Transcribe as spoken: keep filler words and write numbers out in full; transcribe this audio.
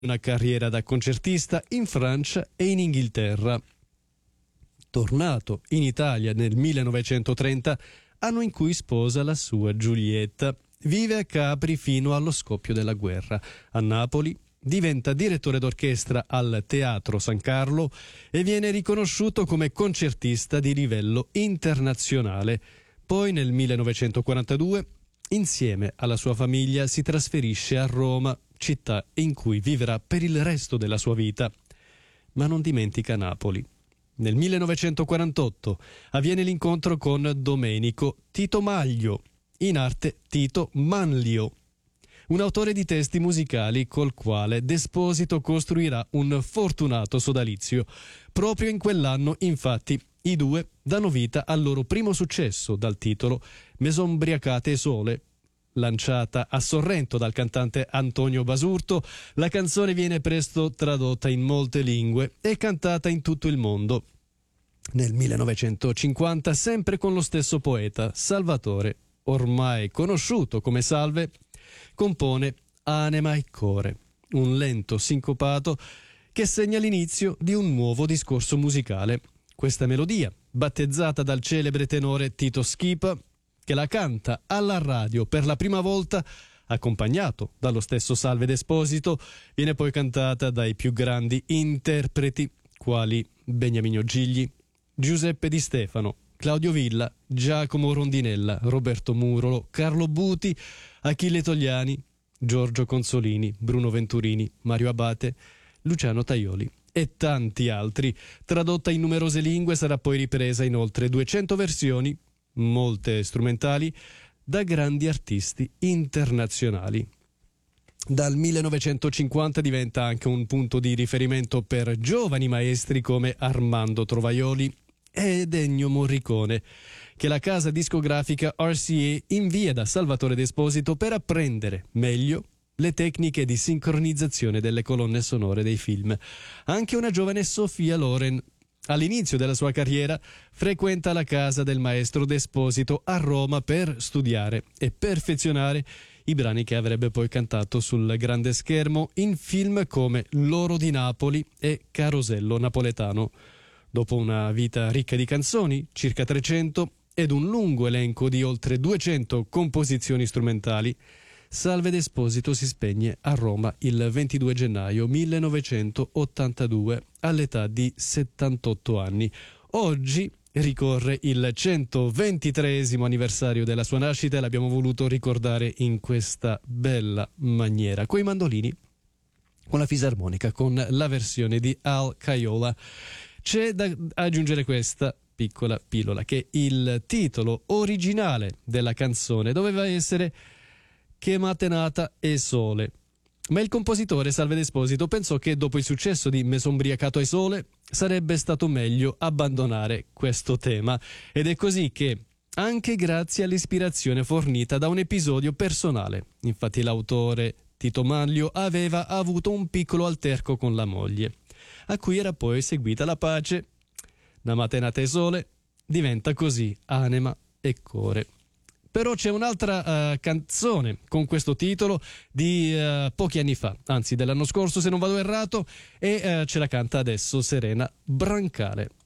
una carriera da concertista in Francia e in Inghilterra. Tornato in Italia nel millenovecentotrenta, anno in cui sposa la sua Giulietta. Vive a Capri fino allo scoppio della guerra. A Napoli diventa direttore d'orchestra al Teatro San Carlo e viene riconosciuto come concertista di livello internazionale. Poi nel millenovecentoquarantadue, insieme alla sua famiglia, si trasferisce a Roma, città in cui vivrà per il resto della sua vita. Ma non dimentica Napoli. Nel millenovecentoquarantotto avviene l'incontro con Domenico Tito Maglio, in arte Tito Manlio, un autore di testi musicali col quale D'Esposito costruirà un fortunato sodalizio. Proprio in quell'anno, infatti, i due danno vita al loro primo successo dal titolo Me son briacate sole. Lanciata a Sorrento dal cantante Antonio Basurto, la canzone viene presto tradotta in molte lingue e cantata in tutto il mondo. Nel millenovecentocinquanta, sempre con lo stesso poeta, Salvatore, ormai conosciuto come Salve, compone Anima e Core, un lento sincopato che segna l'inizio di un nuovo discorso musicale. Questa melodia, battezzata dal celebre tenore Tito Schipa, che la canta alla radio per la prima volta, accompagnato dallo stesso Salve D'Esposito, viene poi cantata dai più grandi interpreti quali Beniamino Gigli, Giuseppe Di Stefano, Claudio Villa, Giacomo Rondinella, Roberto Murolo, Carlo Buti, Achille Togliani, Giorgio Consolini, Bruno Venturini, Mario Abate, Luciano Tajoli e tanti altri. Tradotta in numerose lingue, sarà poi ripresa in oltre duecento versioni, molte strumentali, da grandi artisti internazionali. Dal millenovecentocinquanta diventa anche un punto di riferimento per giovani maestri come Armando Trovaioli ed Ennio Morricone, che la casa discografica R C A invia da Salvatore D'Esposito per apprendere meglio le tecniche di sincronizzazione delle colonne sonore dei film. Anche una giovane Sofia Loren, all'inizio della sua carriera, frequenta la casa del maestro D'Esposito a Roma per studiare e perfezionare i brani che avrebbe poi cantato sul grande schermo in film come L'oro di Napoli e Carosello napoletano. Dopo una vita ricca di canzoni, circa trecento, ed un lungo elenco di oltre duecento composizioni strumentali, Salve D'Esposito si spegne a Roma il ventidue gennaio millenovecentottantadue all'età di settantotto anni. Oggi ricorre il centoventitreesimo anniversario della sua nascita e l'abbiamo voluto ricordare in questa bella maniera, coi mandolini, con la fisarmonica, con la versione di Al Caiola. C'è da aggiungere questa piccola pillola, che il titolo originale della canzone doveva essere Che matenata e sole, ma il compositore Salve D'Esposito pensò che dopo il successo di Me son briacato ai sole sarebbe stato meglio abbandonare questo tema, ed è così che, anche grazie all'ispirazione fornita da un episodio personale, infatti l'autore Tito Manlio aveva avuto un piccolo alterco con la moglie, a cui era poi seguita la pace. La matenata e sole diventa così Anima e Core. Però c'è un'altra uh, canzone con questo titolo di uh, pochi anni fa, anzi dell'anno scorso se non vado errato, e uh, ce la canta adesso Serena Brancale.